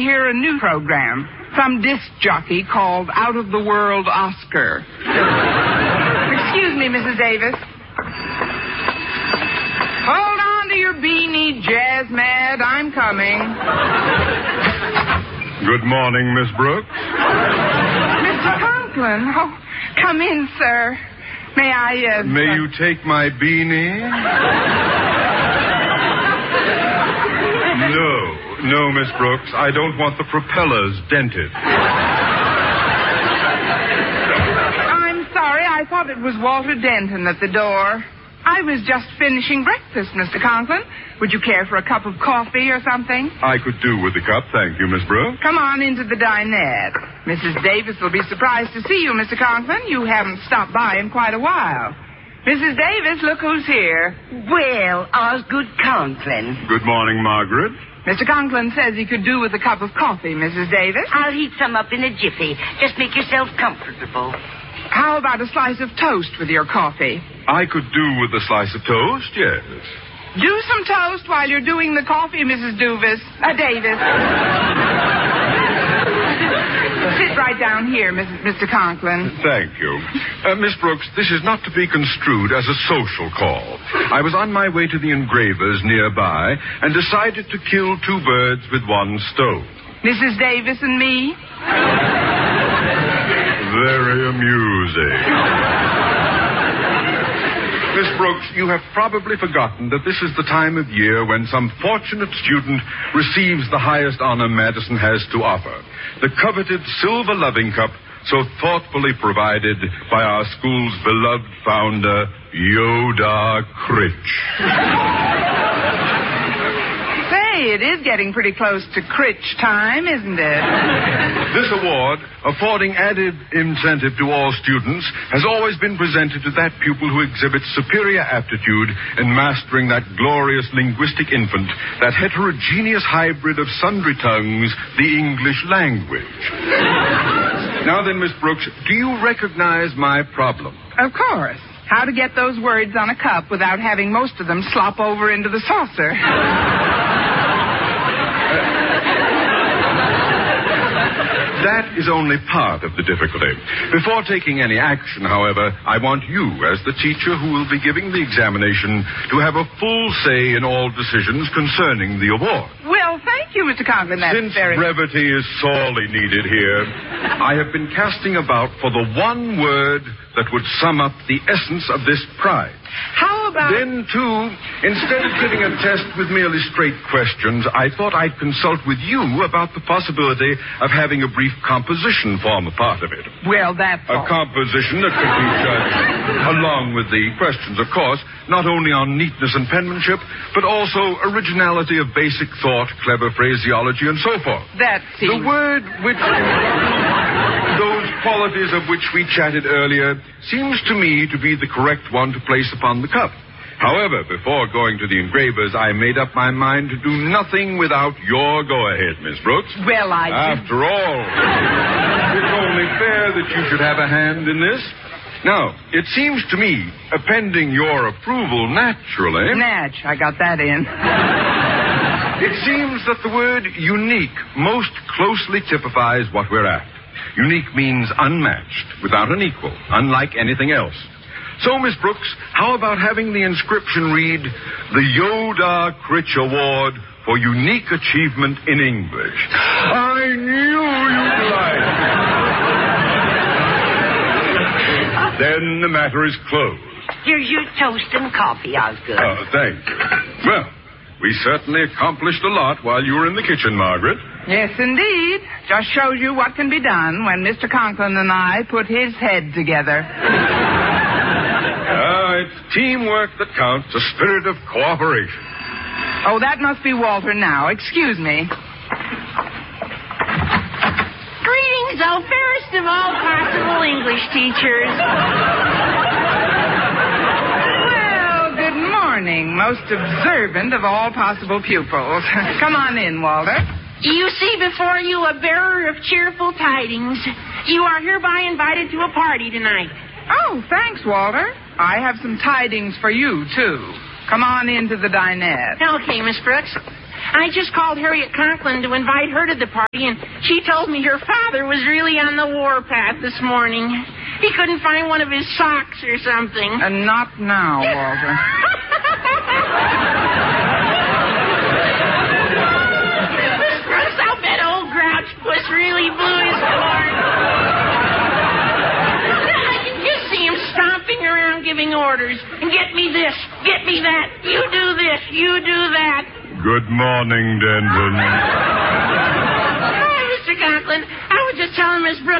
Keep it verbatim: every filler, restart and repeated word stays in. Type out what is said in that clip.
hear a new program. Some disc jockey called Out of the World Oscar. Excuse me, Missus Davis. Hold on to your beanie, Jazz Mad. I'm coming. Good morning, Miss Brooks. Mister Conklin. Oh, come in, sir. May I, uh... May you take my beanie? No. No, Miss Brooks. I don't want the propellers dented. I'm sorry. I thought it was Walter Denton at the door. I was just finishing breakfast, Mister Conklin. Would you care for a cup of coffee or something? I could do with a cup, thank you, Miss Brooks. Come on into the dinette. Missus Davis will be surprised to see you, Mister Conklin. You haven't stopped by in quite a while. Missus Davis, look who's here. Well, Osgood Conklin. Good morning, Margaret. Mister Conklin says he could do with a cup of coffee, Missus Davis. I'll heat some up in a jiffy. Just make yourself comfortable. How about a slice of toast with your coffee? I could do with a slice of toast, yes. Do some toast while you're doing the coffee, Missus Duvis. Uh, Davis. Sit right down here, Missus Mister Conklin. Thank you. Uh, Miss Brooks, this is not to be construed as a social call. I was on my way to the engravers nearby and decided to kill two birds with one stone. Missus Davis and me? Very amusing. Miss Brooks, you have probably forgotten that this is the time of year when some fortunate student receives the highest honor Madison has to offer. The coveted silver loving cup so thoughtfully provided by our school's beloved founder, Yoda Critch. Say, it is getting pretty close to Critch time, isn't it? This award, affording added incentive to all students, has always been presented to that pupil who exhibits superior aptitude in mastering that glorious linguistic infant, that heterogeneous hybrid of sundry tongues, the English language. Now then, Miss Brooks, do you recognize my problem? Of course. How to get those words on a cup without having most of them slop over into the saucer. That is only part of the difficulty. Before taking any action, however, I want you, as the teacher who will be giving the examination, to have a full say in all decisions concerning the award. Well, thank you, Mister Conklin. That's Since very... brevity is sorely needed here, I have been casting about for the one word that would sum up the essence of this prize. How about... Then, too, instead of giving a test with merely straight questions, I thought I'd consult with you about the possibility of having a brief composition form a part of it. Well, that's A all. composition that could be judged, along with the questions, of course, not only on neatness and penmanship, but also originality of basic thought, clever phraseology, and so forth. That seems... The word which... Those qualities of which we chatted earlier seems to me to be the correct one to place upon the cup. However, before going to the engravers, I made up my mind to do nothing without your go-ahead, Miss Brooks. Well, I... After all, it's only fair that you should have a hand in this. Now, it seems to me, pending your approval naturally... Natch, I got that in. It seems that the word unique most closely typifies what we're after. Unique means unmatched, without an equal, unlike anything else. So, Miss Brooks, how about having the inscription read, the Yoda Critch Award for Unique Achievement in English? I knew you'd like it. Then the matter is closed. Here's your toast and coffee, Osgood. Oh, thank you. Well, we certainly accomplished a lot while you were in the kitchen, Margaret. Yes, indeed. Just shows you what can be done when Mister Conklin and I put his head together. Ah, it's teamwork that counts, a spirit of cooperation. Oh, that must be Walter now. Excuse me. Greetings, oh, fairest of all possible English teachers. Well, good morning, most observant of all possible pupils. Come on in, Walter. You see before you a bearer of cheerful tidings. You are hereby invited to a party tonight. Oh, thanks, Walter. I have some tidings for you, too. Come on into the dinette. Okay, Miss Brooks. I just called Harriet Conklin to invite her to the party, and she told me her father was really on the warpath this morning. He couldn't find one of his socks or something. And not now, Walter. Miss Brooks, I'll bet old Grouch Puss really blew his horn. I can just see him stomping around giving orders. And get me this, get me that, you do this, you do that. Good morning, Denton. Hi, Mister Conklin. I was just telling Miss Brooks